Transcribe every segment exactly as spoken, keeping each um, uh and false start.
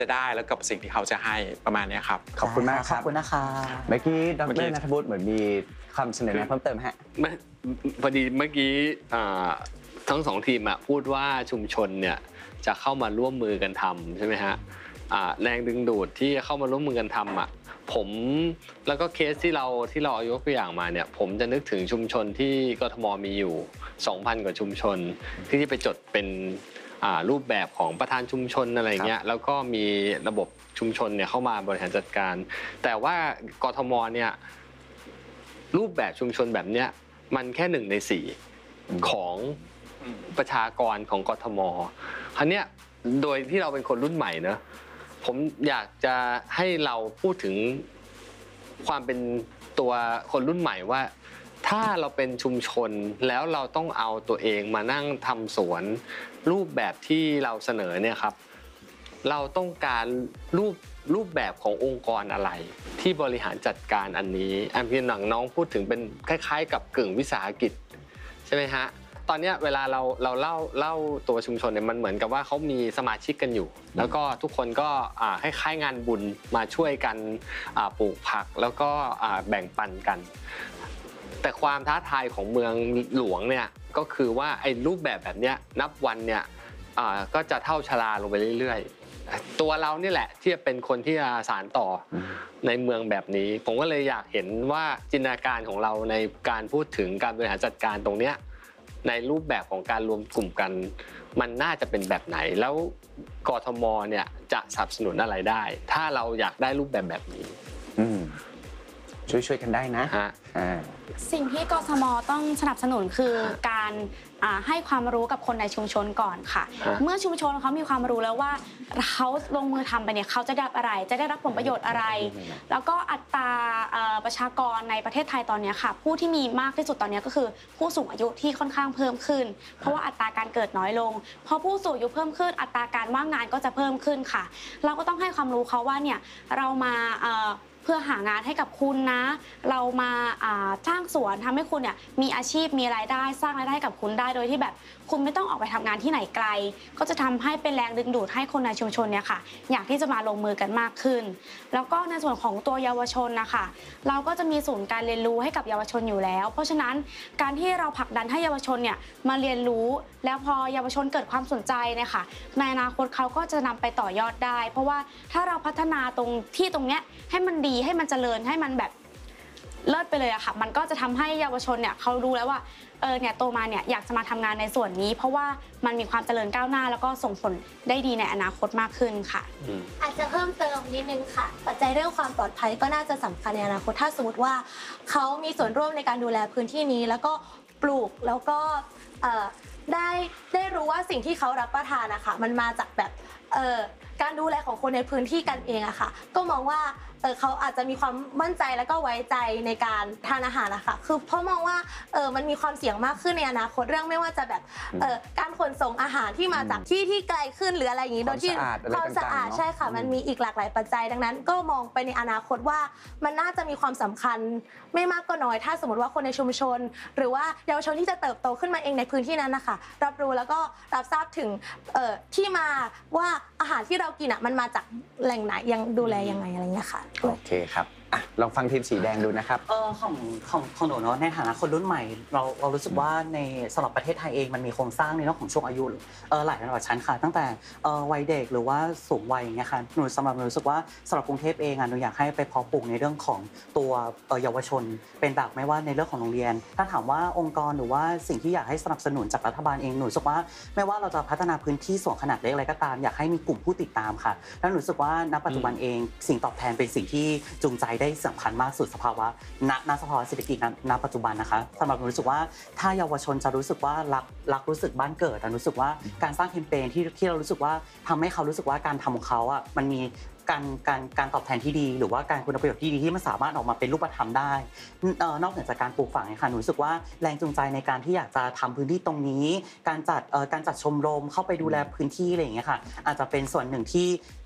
จะได้แล้วกับสิ่งที่เขาจะให้ประมาณนี้ครับขอบคุณมากครับขอบคุณนะคะเมื่อกี้ดร.ณัฐบุตรเหมือนมีคำเสนอแนะเพิ่มเติมฮะพอดีเมื่อกี้ทั้งสองทีมพูดว่าชุมชนเนี่ยจะเข้ามาร่วมมือกันทำใช่ไหมฮะแรงดึงดูดที่เข้ามาร่วมมือกันทำอ่ะผมแล้วก็เคสที่เราที่เรายกตัวอย่างมาเนี่ยผมจะนึกถึงชุมชนที่กทมมีอยู่ สองพัน กว่าชุมชนที่ไปจดเป็นรูปแบบของประธานชุมชนอะไรเงี้ยแล้วก็มีระบบชุมชนเนี่ยเข้ามาบริหารจัดการแต่ว่ากทมเนี่ยรูปแบบชุมชนแบบเนี้ยมันแค่หนึ่งในสี่ของประชากรของกทมคราวเนี้ยโดยที่เราเป็นคนรุ่นใหม่เนอะผมอยากจะให้เราพูดถึงความเป็นตัวคนรุ่นใหม่ว่าถ้าเราเป็นชุมชนแล้วเราต้องเอาตัวเองมานั่งทำสวนรูปแบบที่เราเสนอเนี่ยครับเราต้องการรูปรูปแบบขององค์กรอะไรที่บริหารจัดการอันนี้อันที่หนังน้องพูดถึงเป็นคล้ายๆกับกึ่งวิสาหกิจใช่ไหมฮะตอนนี้เวลาเราเราเล่าเล่าตัวชุมชนเนี่ยมันเหมือนกับว่าเขามีสมาชิกกันอยู่แล้วก็ทุกคนก็คล้ายๆงานบุญมาช่วยกันปลูกผักแล้วก็แบ่งปันกันแต่ความท้าทายของเมืองหลวงเนี่ยก็คือว่าไอ้รูปแบบแบบเนี้ยนับวันเนี่ยก็จะเท่าชราลงไปเรื่อยๆตัวเรานี่แหละที่จะเป็นคนที่จะสานต่อในเมืองแบบนี้ผมก็เลยอยากเห็นว่าจินตนาการของเราในการพูดถึงการบริหารจัดการตรงเนี้ยในรูปแบบของการรวมกลุ่มกันมันน่าจะเป็นแบบไหนแล้วกทมเนี่ยจะสนับสนุนอะไรได้ถ้าเราอยากได้รูปแบบแบบนี้ช่วยๆกันได้นะสิ่งที่กทมต้องสนับสนุนคือการให้ความรู้กับคนในชุมชนก่อนค่ะเมื่อชุมชนเขามีความรู้แล้วว่าเขาลงมือทำไปเนี่ยเขาจะได้อะไรจะได้รับผลประโยชน์อะไรแล้วก็อัตราประชากรในประเทศไทยตอนนี้ค่ะผู้ที่มีมากที่สุดตอนนี้ก็คือผู้สูงอายุที่ค่อนข้างเพิ่มขึ้นเพราะว่าอัตราการเกิดน้อยลงพอผู้สูงอายุเพิ่มขึ้นอัตราการว่างงานก็จะเพิ่มขึ้นค่ะเราก็ต้องให้ความรู้เขาว่าเนี่ยเรามาเพื่อหางานให้กับคุณนะเรามาจ้างสวนทำให้คุณเนี่ยมีอาชีพมีรายได้สร้างรายได้ให้กับคุณได้โดยที่แบบคุณไม่ต้องออกไปทำงานที่ไหนไกลก็จะทำให้เป็นแรงดึงดูดให้คนในชุมชนเนี่ยค่ะอยากที่จะมาลงมือกันมากขึ้นแล้วก็ในส่วนของตัวเยาวชนนะคะเราก็จะมีศูนย์การเรียนรู้ให้กับเยาวชนอยู่แล้วเพราะฉะนั้นการที่เราผลักดันให้เยาวชนเนี่ยมาเรียนรู้แล้วพอเยาวชนเกิดความสนใจเนี่ยค่ะในอนาคตเขาก็จะนำไปต่อยอดได้เพราะว่าถ้าเราพัฒนาตรงที่ตรงเนี้ยให้มันดีให้มันเจริญให้มันแบบเลิศไปเลยอะค่ะมันก็จะทำให้เยาวชนเนี่ยเขารู้แล้วว่าเออเนี่ยโตมาเนี่ยอยากจะมาทำงานในส่วนนี้เพราะว่ามันมีความเจริญก้าวหน้าแล้วก็ส่งผลได้ดีในอนาคตมากขึ้นค่ะอาจจะเพิ่มเติมนิดนึงค่ะปัจจัยเรื่องความปลอดภัยก็น่าจะสำคัญในอนาคตถ้าสมมติว่าเขามีส่วนร่วมในการดูแลพื้นที่นี้แล้วก็ปลูกแล้วก็ได้ได้รู้ว่าสิ่งที่เขารับประทานนะคะมันมาจากแบบการดูแลของคนในพื้นที่กันเองอะค่ะก็มองว่าเออเขาอาจจะมีความมั่นใจแล้วก็ไว้ใจในการทานอาหารนะคะคือเพราะมองว่าเออมันมีความเสี่ยงมากขึ้นในอนาคตเรื่องไม่ว่าจะแบบเออการขนส่งอาหารที่มาจากที่ที่ไกลขึ้นหรืออะไรอย่างนี้โดยที่ความสะอาดใช่ค่ะมันมีอีกหลากหลายปัจจัยดังนั้นก็มองไปในอนาคตว่ามันน่าจะมีความสำคัญไม่มากก็น้อยถ้าสมมติว่าคนในชุมชนหรือว่าเยาวชนที่จะเติบโตขึ้นมาเองในพื้นที่นั้นนะคะรับรู้แล้วก็รับทราบถึงเอ่อที่มาว่าอาหารที่เรากินอ่ะมันมาจากแหล่งไหนยังดูแลยังไงอะไรเงี้ยค่ะโอเคครับอ่ะลองฟังทีมสีแดงดูนะครับเออของของของหนูเนาะในฐานะคนรุ่นใหม่เราเรารู้สึกว่าในสำหรับประเทศไทยเองมันมีโครงสร้างในเรื่องของช่วงอายุเออหลายระดับชั้นค่ะตั้งแต่เออวัยเด็กหรือว่าสูงวัยอย่างเงี้ยค่ะหนูสำหรับหนูรู้สึกว่าสำหรับกรุงเทพเองอ่ะหนูอยากให้ไปเพาะปลูกในเรื่องของตัวเยาวชนเป็นแบบไม่ว่าในเรื่องของโรงเรียนถ้าถามว่าองค์กรหรือว่าสิ่งที่อยากให้สนับสนุนจากรัฐบาลเองหนูรู้สึกว่าไม่ว่าเราจะพัฒนาพื้นที่ส่วนขนาดเล็กอะไรก็ตามอยากให้มีกลุ่มผู้ติดตามค่ะแล้วหนูรู้สึกว่าณปัจจุบันเองสิ่งตอบแทนเป็นสิ่งที่จูงใจได้สำคัญมากสุดสภาวะณณสภาวะเศรษฐกิจณปัจจุบันนะคะสำหรับหนูรู้สึกว่าถ้าเยาวชนจะรู้สึกว่ารักรักรู้สึกบ้านเกิดแต่รู้สึกว่าการสร้างแคมเปญที่ที่เรารู้สึกว่าทำให้เขารู้สึกว่าการทำของเขาอ่ะมันมีการการการตอบแทนที่ดีหรือว่าการคุณประโยชน์ที่ดีที่มันสามารถออกมาเป็นรูปธรรมได้นอกเหนือจากการปลูกฝังค่ะหนูรู้สึกว่าแรงจูงใจในการที่อยากจะทำพื้นที่ตรงนี้การจัดการจัดชมรมเข้าไปดูแลพื้นที่อะไรอย่างเงี้ยค่ะอาจจะเป็นส่วนหนึ่งที่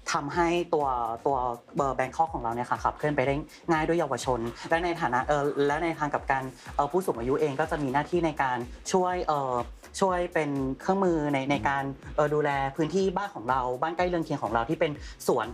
ทำให้ตัวตัวแบงคอกของเราเนี่ยค่ะขับเคลื่อนไปได้ง่ายด้วยเยาวชนและในฐานะเออและในทางกับการเออผู้สูงอายุเองก็จะมีหน้าที่ในการช่วยเออช่วยเป็นเครื่องมือในในการเออดูแลพื้นที่บ้านของเราบ้านใกล้เรือนเคียงของเราที่เป็นสวน